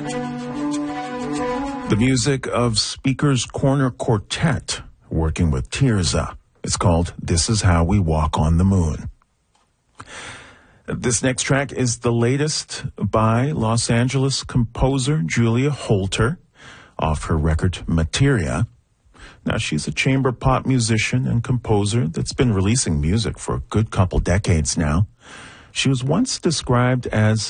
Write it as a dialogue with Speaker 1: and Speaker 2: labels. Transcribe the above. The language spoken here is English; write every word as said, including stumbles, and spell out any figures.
Speaker 1: The music of Speaker's Corner Quartet, working with Tirza. It's called This Is How We Walk on the Moon. This next track is the latest by Los Angeles composer Julia Holter off her record Materia. Now, she's a chamber pop musician and composer that's been releasing music for a good couple decades now. She was once described as